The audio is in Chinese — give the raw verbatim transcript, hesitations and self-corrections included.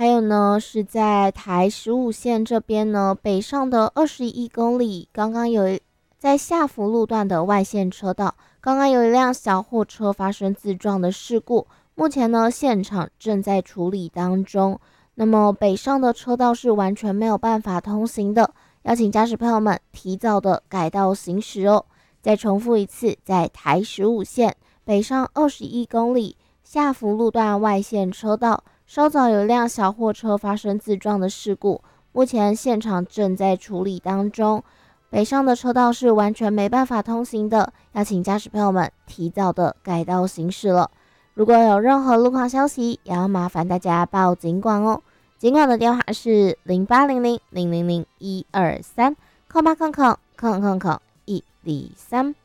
还有呢，是在台十五线这边呢，北上的二十一公里，刚刚有一在下福路段的外线车道，刚刚有一辆小货车发生自撞的事故，目前呢现场正在处理当中。那么北上的车道是完全没有办法通行的，邀请驾驶朋友们提早的改道行驶哦。再重复一次，在台十五线北上二十一公里，下福路段外线车道。稍早有一辆小货车发生自撞的事故，目前现场正在处理当中。北上的车道是完全没办法通行的，要请驾驶朋友们提早的改道行驶了。如果有任何路况消息，也要麻烦大家报警管哦。警管的电话是零八零零零零零一二三，空八空空空空空一二三。